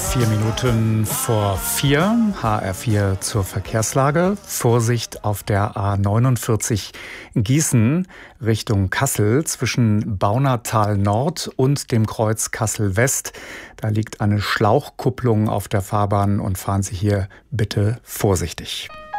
4 Minuten vor 4, HR4 zur Verkehrslage. Vorsicht auf der A49 Gießen Richtung Kassel zwischen Baunatal Nord und dem Kreuz Kassel West. Da liegt eine Schlauchkupplung auf der Fahrbahn und fahren Sie hier bitte vorsichtig.